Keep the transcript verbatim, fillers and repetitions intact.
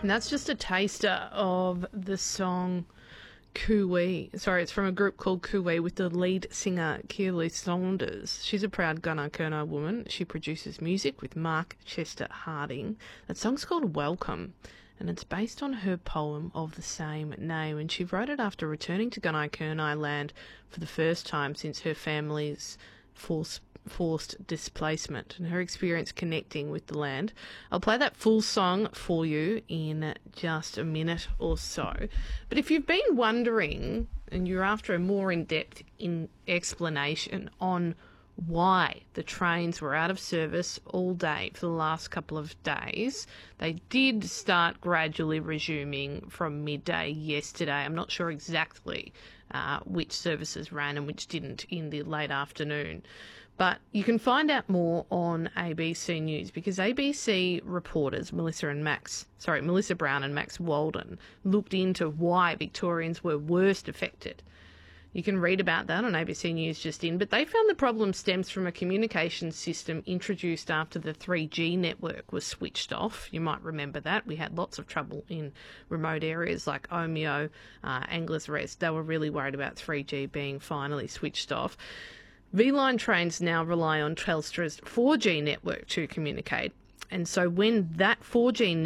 And that's just a taster of the song Cooee. Sorry, it's from a group called Cooee with the lead singer Keely Saunders. She's a proud Gunnar Kerner woman. She produces music with Mark Chester Harding. That song's called Welcome, and it's based on her poem of the same name. And she wrote it after returning to Gunnar Kerner land for the first time since her family's forced forced displacement and her experience connecting with the land. I'll play that full song for you in just a minute or so. But if you've been wondering and you're after a more in-depth in explanation on why the trains were out of service all day for the last couple of days, they did start gradually resuming from midday yesterday. I'm not sure exactly uh, which services ran and which didn't in the late afternoon. But you can find out more on A B C News because A B C reporters Melissa and Max, sorry, Melissa Brown and Max Walden looked into why Victorians were worst affected. You can read about that on A B C News just in, but they found the problem stems from a communications system introduced after the three G network was switched off. You might remember that. We had lots of trouble in remote areas like Omeo, uh, Anglers Rest. They were really worried about three G being finally switched off. V-Line trains now rely on Telstra's four G network to communicate. And so when that four G